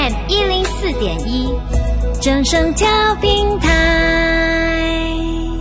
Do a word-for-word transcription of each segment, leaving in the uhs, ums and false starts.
M 一零四点一，正声调频台。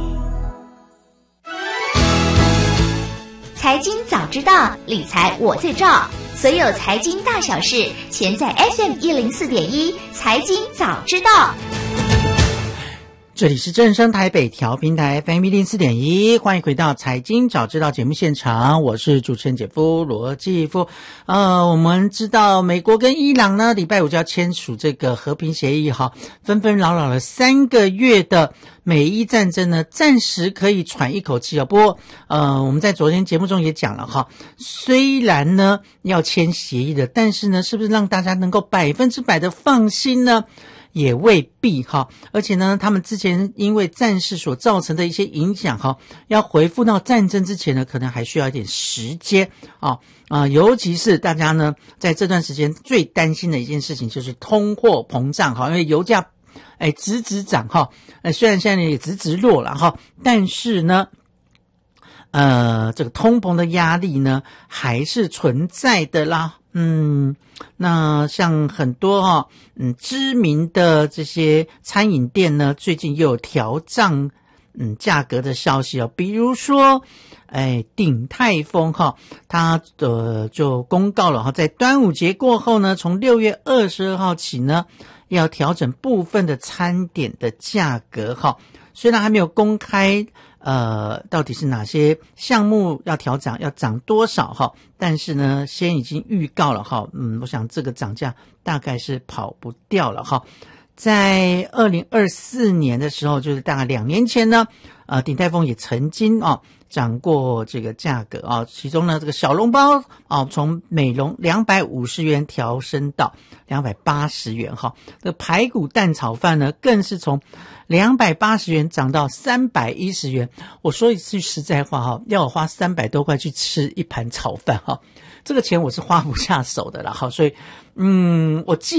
财经早知道，理财我最照。所有财经大小事，全在 F M 一零四点一，财经早知道。 这里是正声台北调频台 F M 一零四点一，欢迎回到财经早知道节目现场，我是主持人姐夫罗继夫。呃，我们知道美国跟伊朗呢，礼拜五就要签署这个和平协议哈，纷纷扰扰了三个月的美伊战争呢，暂时可以喘一口气啊。不过，呃，我们在昨天节目中也讲了哈，虽然呢要签协议的，但是呢，是不是让大家能够百分之百的放心呢？也未必哈，而且呢，他们之前因为战事所造成的一些影响哈，要回复到战争之前呢，可能还需要一点时间啊啊，尤其是大家呢在这段时间最担心的一件事情就是通货膨胀哈，因为油价哎直直涨哈，哎虽然现在也直直落了哈，但是呢。呃，这个通膨的压力呢，还是存在的啦。嗯，那像很多哈、哦，嗯，知名的这些餐饮店呢，最近又有调涨嗯价格的消息哦。比如说，哎，鼎泰丰哈、哦，它呃就公告了哈，在端午节过后呢，从六月二十二号起呢，要调整部分的餐点的价格哈。虽然还没有公开。呃，到底是哪些项目要调涨，要涨多少哈？但是呢，先已经预告了哈，嗯，我想这个涨价大概是跑不掉了哈。在二零二四年的时候，就是大概两年前呢，呃，鼎泰丰也曾经啊涨过这个价格啊，其中呢，这个小笼包啊，从每笼两百五十元调升到两百八十元哈。这排骨蛋炒饭呢，更是从两百八十元涨到三百一十元。我说一句实在话哈，要我花三百多块去吃一盘炒饭哈，这个钱我是花不下手的啦哈。所以，嗯，我记